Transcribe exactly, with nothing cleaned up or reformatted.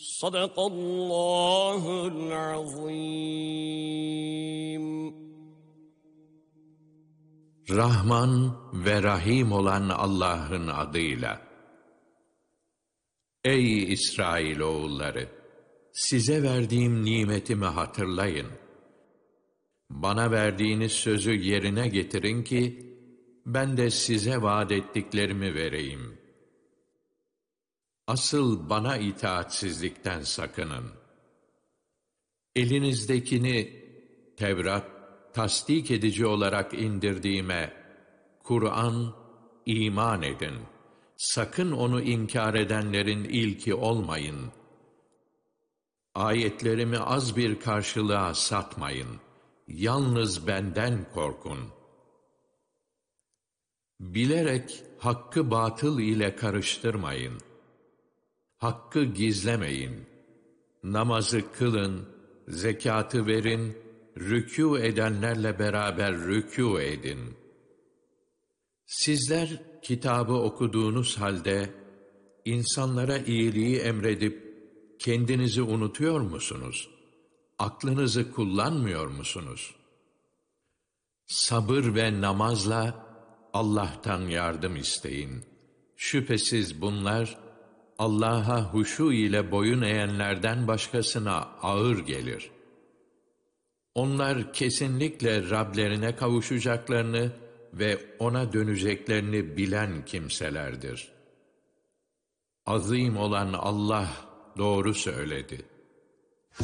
Sadakallahul azim. Rahman ve Rahim olan Allah'ın adıyla. Ey İsrailoğulları! Size verdiğim nimetimi hatırlayın. Bana verdiğiniz sözü yerine getirin ki, ben de size vaat ettiklerimi vereyim. Asıl bana itaatsizlikten sakının. Elinizdekini, Tevrat, tasdik edici olarak indirdiğime, Kur'an, iman edin. Sakın onu inkar edenlerin ilki olmayın. Ayetlerimi az bir karşılığa satmayın. Yalnız benden korkun. Bilerek hakkı batıl ile karıştırmayın. Hakkı gizlemeyin. Namazı kılın, zekatı verin, rükû edenlerle beraber rükû edin. Sizler kitabı okuduğunuz halde insanlara iyiliği emredip kendinizi unutuyor musunuz? Aklınızı kullanmıyor musunuz? Sabır ve namazla Allah'tan yardım isteyin. Şüphesiz bunlar Allah'a huşu ile boyun eğenlerden başkasına ağır gelir. Onlar kesinlikle Rablerine kavuşacaklarını ve ona döneceklerini bilen kimselerdir. Azim olan Allah doğru söyledi.